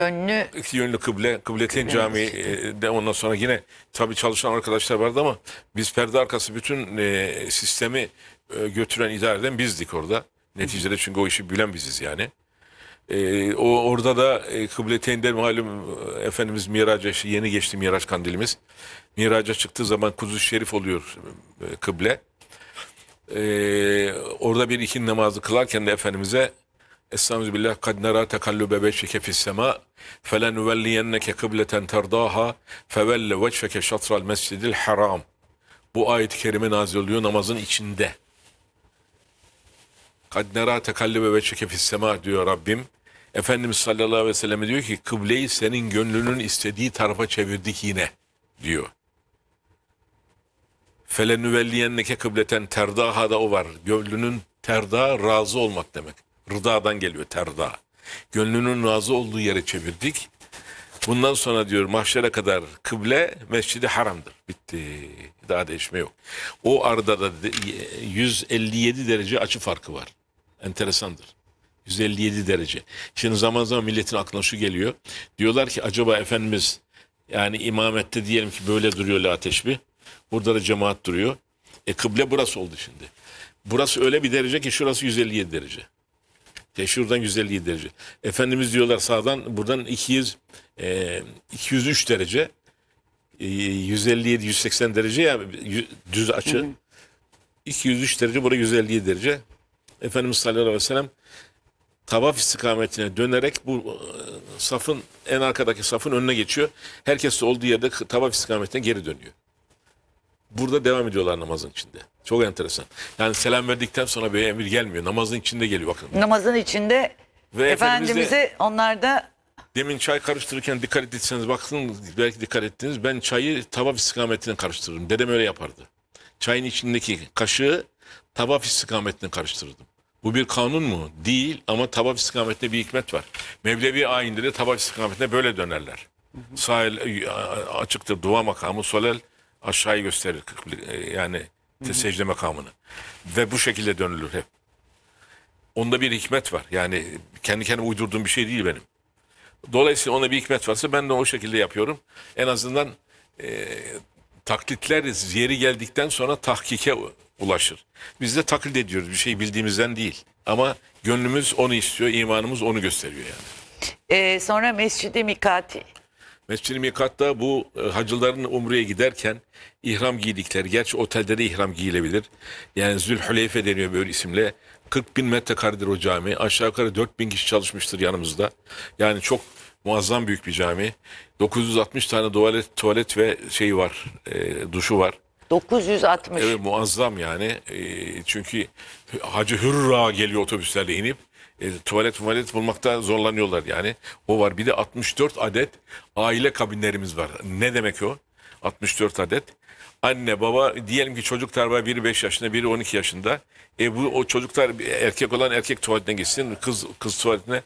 Yönlü İki yönlü Kıbleteyn Camii de ondan sonra yine tabii çalışan arkadaşlar vardı ama biz perde arkası bütün sistemi götüren, idare eden bizdik orada. Neticede çünkü o işi bilen biziz yani. Orada da Kıbleteyn'de malum Efendimiz Miraç'a yeni geçti, Miraç kandilimiz. Miraç'a çıktığı zaman Kudüs-ü Şerif oluyor kıble. Orada bir ikindi namazı kılarken de Efendimiz'e Estağfirullah kad nara tekallube veçhike fis sema felenuvelliyenneke kıbleten terdaha fevelle veçheke şatral mescidil haram. Bu ayet-i kerime nazil oluyor namazın içinde. Kad nara tekallube veçhike fis sema diyor Rabbim. Efendimiz sallallahu aleyhi ve sellem diyor ki kıbleyi senin gönlünün istediği tarafa çevirdik yine diyor. Felenuvelliyenneke kıbleten terdaha da o var. Gönlünün terda razı olmak demek. Rıdadan geliyor terda. Gönlünün razı olduğu yere çevirdik. Bundan sonra diyor mahşere kadar kıble Mescid-i Haram'dır. Bitti. Daha değişme yok. O arada da 157 derece açı farkı var. Enteresandır. 157 derece. Şimdi zaman zaman milletin aklına şu geliyor. Diyorlar ki acaba Efendimiz yani imamette diyelim ki böyle duruyor la teşbih. Burada da cemaat duruyor. Kıble burası oldu şimdi. Burası öyle bir derece ki şurası 157 derece. Şuradan 157 derece. Efendimiz diyorlar sağdan buradan 203 derece. 157 180 derece ya düz açı. 203 derece buraya 157 derece. Efendimiz sallallahu aleyhi ve sellem tavaf istikametine dönerek bu safın en arkadaki safın önüne geçiyor. Herkes de olduğu yerde tavaf istikametine geri dönüyor. Burada devam ediyorlar namazın içinde. Çok enteresan. Yani selam verdikten sonra bir emir gelmiyor. Namazın içinde geliyor bakın. namazın içinde Ve Efendimiz'e onlar da demin çay karıştırırken dikkat ettiyseniz bakın belki dikkat ettiniz. Ben çayı tavaf istikametine karıştırırım. Dedem öyle yapardı. Çayın içindeki kaşığı tavaf istikametine karıştırırdım. Bu bir kanun mu? Değil ama tavaf istikametinde bir hikmet var. Mevlevi ayinde de tavaf istikametine böyle dönerler. Sağ el açıktır dua makamı, sol el aşağıyı gösterir yani secde makamını. Ve bu şekilde dönülür hep. Onda bir hikmet var. Yani kendi kendime uydurduğum bir şey değil benim. Dolayısıyla ona bir hikmet varsa ben de o şekilde yapıyorum. En azından taklitler yeri geldikten sonra tahkike ulaşır. Biz de taklit ediyoruz bir şey bildiğimizden değil. Ama gönlümüz onu istiyor, imanımız onu gösteriyor yani. Sonra Mescid-i Mikati. Mescid-i Mikat'ta bu hacıların umreye giderken ihram giydikleri, gerçi otelde de ihram giyilebilir. Yani Zülhüleyfe deniyor böyle isimle. 40 bin metrekaredir o cami. Aşağı yukarı 4 bin kişi çalışmıştır yanımızda. Yani çok muazzam büyük bir cami. 960 tane tuvalet ve şey var, duşu var. 960. Evet muazzam yani. Çünkü Hacı Hürra geliyor otobüslerle inip. Tuvalet bulmakta zorlanıyorlar yani. O var. Bir de 64 adet aile kabinlerimiz var. Ne demek o? 64 adet. Anne, baba, diyelim ki çocuklar var. Biri 5 yaşında, biri 12 yaşında. O çocuklar erkek olan erkek tuvaletine gitsin. Kız tuvaletine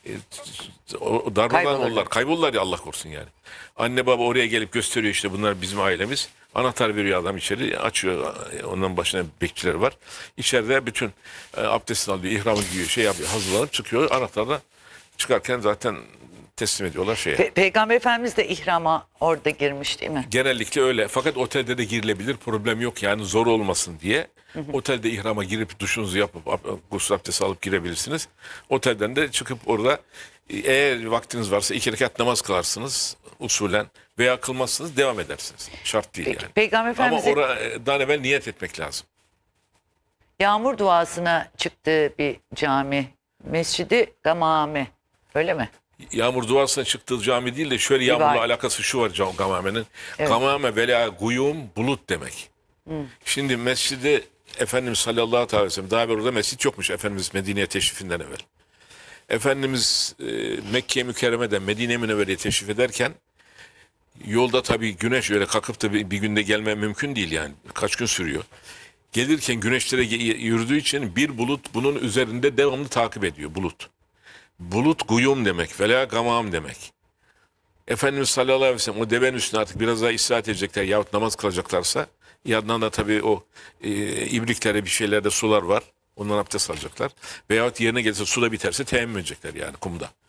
darmadan kaybolurlar ya Allah korusun yani. Anne baba oraya gelip gösteriyor işte bunlar bizim ailemiz. Anahtar veriyor adam içeri açıyor. Ondan başına bekçiler var. İçeride bütün abdestini alıyor, ihramı giyiyor, şey yapıyor, hazırlanıp çıkıyor. Anahtarla çıkarken zaten teslim ediyorlar şeye. Peygamber Efendimiz de ihrama orada girmiş değil mi? Genellikle öyle. Fakat otelde de girilebilir. Problem yok yani zor olmasın diye. Otelde ihrama girip duşunuzu yapıp gusül abdesti alıp girebilirsiniz. Otelden de çıkıp orada eğer vaktiniz varsa 2 rekat namaz kılarsınız usulen veya kılmazsınız devam edersiniz. Şart değil Peki, yani. Peygamber Ama Efendimiz'e oradan evvel niyet etmek lazım. yağmur duasına çıktığı bir cami. Mescid-i Gamame. Öyle mi? Yağmur duasına çıktığı cami değil de şöyle yağmurla alakası şu var Gamame'nin. Evet. Gamame vela guyum bulut demek. Şimdi mescidi Efendimiz sallallahu aleyhi ve sellem daha evvel orada mescit yokmuş Efendimiz Medine'ye teşrifinden evvel. Efendimiz Mekke-i Mükerreme'den Medine-i Münevvere'ye teşrif ederken yolda tabii güneş öyle kalkıp da bir günde gelme mümkün değil yani. Kaç gün sürüyor. Gelirken güneşlere yürüdüğü için bir bulut bunun üzerinde devamlı takip ediyor bulut. Bulut guyum demek, vela gamam demek. Efendimiz sallallahu aleyhi ve sellem o devenin üstüne artık biraz daha istirahat edecekler yahut namaz kılacaklarsa yandan da tabii o ibriklere bir şeylerde sular var. Ondan abdest alacaklar. Veyahut yerine gelirse suda biterse teyemmüm edecekler yani kumda.